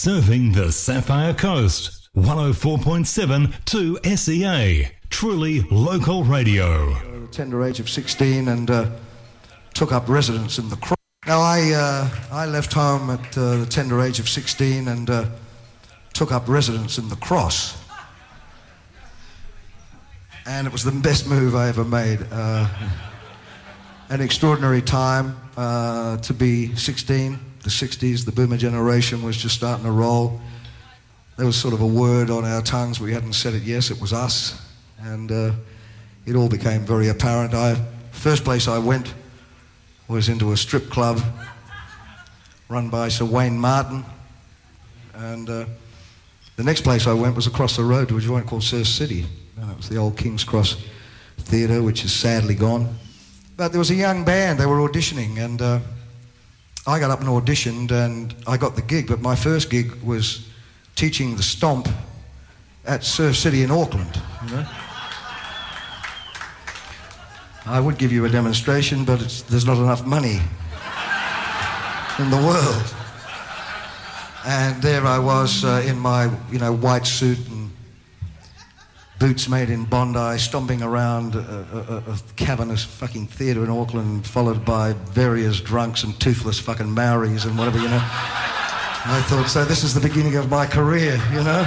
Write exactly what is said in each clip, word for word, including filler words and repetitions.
Serving the Sapphire Coast. one oh four point seven to S E A. Truly local radio. At the tender age of sixteen and uh, took up residence in the Cross. Now, I, uh, I left home at uh, the tender age of sixteen and uh, took up residence in the Cross. And it was the best move I ever made. Uh, an extraordinary time uh, to be sixteen. The sixties, the boomer generation was just starting to roll. There was sort of a word on our tongues. We hadn't said it yet. It was us. And uh, it all became very apparent. I, first place I went was into a strip club run by Sir Wayne Martin. And uh, the next place I went was across the road to a joint called Surf City. And it was the old King's Cross Theatre, which is sadly gone. But there was a young band. They were auditioning. And uh, I got up and auditioned, and I got the gig. But my first gig was teaching the stomp at Surf City in Auckland. You know? I would give you a demonstration, but it's, there's not enough money in the world. And there I was uh, in my, you know, white suit and boots made in Bondi, stomping around a, a, a cavernous fucking theatre in Auckland, followed by various drunks and toothless fucking Maoris and whatever, you know. I thought, so this is the beginning of my career, you know.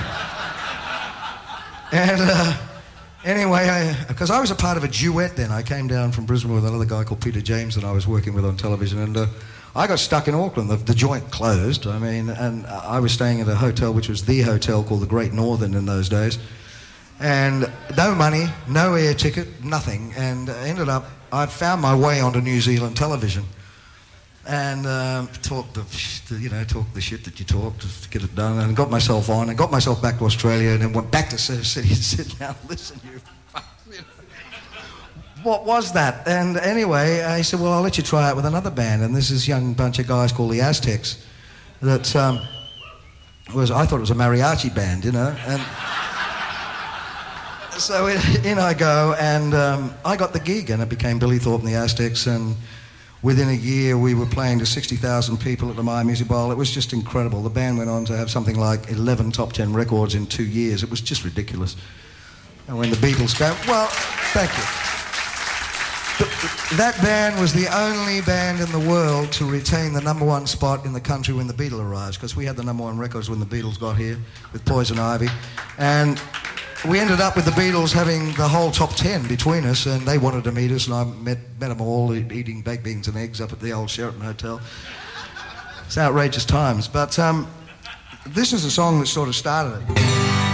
And uh, anyway, because I, I was a part of a duet then. I came down from Brisbane with another guy called Peter James that I was working with on television, and uh, I got stuck in Auckland. The, the joint closed, I mean, and I was staying at a hotel which was the hotel called the Great Northern in those days. And no money, no air ticket, nothing. And ended up, I found my way onto New Zealand television. And um, talked the, you know, talk the shit that you talk to get it done, and got myself on, and got myself back to Australia, and then went back to Surf City and said, now listen, you fuck, you know, what was that? And anyway, I said, well, I'll let you try it with another band. And there's this young bunch of guys called the Aztecs that um, was, I thought it was a mariachi band, you know, and so in I go, and um, I got the gig, and it became Billy Thorpe and the Aztecs, and within a year we were playing to sixty thousand people at the Myer Music Bowl. It was just incredible. The band went on to have something like eleven top ten records in two years. It was just ridiculous. And when the Beatles came, well, thank you. That band was the only band in the world to retain the number one spot in the country when the Beatles arrived, because we had the number one records when the Beatles got here with Poison Ivy. And we ended up with the Beatles having the whole top ten between us, and they wanted to meet us, and I met, met them all eating baked beans and eggs up at the old Sheraton Hotel. It's outrageous times. But um, this is a song that sort of started it.